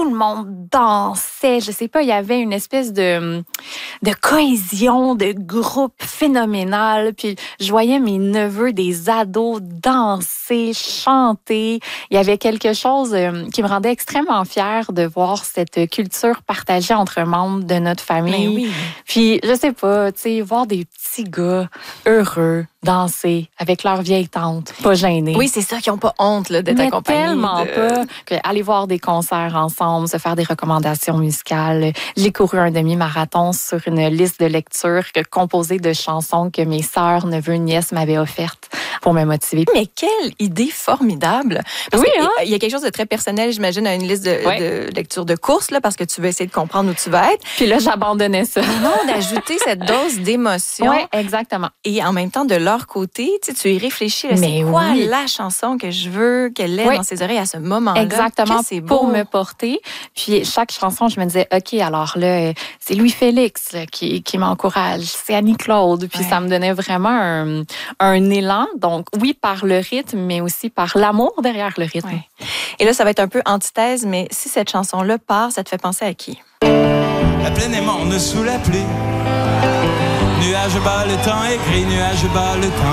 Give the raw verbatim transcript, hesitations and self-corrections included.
le monde dansait. Je sais pas, il y avait une espèce de, de cohésion, de groupe phénoménal. Puis je voyais mes neveux, des ados, danser, chanter. Il y avait quelque chose qui me rendait extrêmement fière de voir cette culture partagée entre membres de notre famille. Mais oui. Puis, je sais pas, tu sais, voir des petits gars heureux danser avec leur vieille tante, pas gênés. Oui, c'est ça, qui n'ont pas honte là, d'être Mais accompagnés. tellement de... pas. Que aller voir des concerts ensemble, se faire des recommandations musicales. J'ai couru un demi-marathon sur une liste de lecture composée de chansons que mes sœurs, neveux, nièces m'avaient offertes pour me motiver. Mais quelle idée formidable! Parce oui, que, hein? il y a quelque chose de très personnel, j'imagine, à une liste de, ouais. de lecture de course, là, parce que tu veux essayer de comprendre où tu vas être. Puis là, j'abandonnais ça. Non, d'ajouter cette dose d'émotion. Oui, exactement. Et en même temps, de leur côté, tu sais, tu y réfléchis. Là, Mais c'est quoi oui. la chanson que je veux qu'elle ait oui. dans ses oreilles à ce moment-là? Exactement, c'est beau. pour me porter. Puis chaque chanson, je me disais, OK, alors là, c'est Louis-Félix là, qui, qui m'encourage, c'est Annie-Claude. Puis ouais. ça me donnait vraiment un, un élan. Donc oui, par le rythme, mais aussi par l'amour derrière le rythme. Ouais. Et là, ça va être un peu antithèse, mais si cette chanson-là part, ça te fait penser à qui? La plaine est morne sous la pluie. Nuage bas, le temps est gris, nuage bas, le temps